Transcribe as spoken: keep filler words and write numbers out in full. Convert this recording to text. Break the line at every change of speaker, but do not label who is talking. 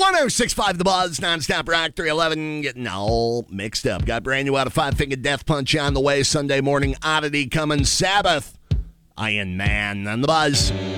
one oh six point five The Buzz, nonstop rock, three eleven, getting all mixed up. Got brand new out of Five Finger Death Punch on the way. Sunday morning oddity coming. Sabbath, Iron Man on The Buzz.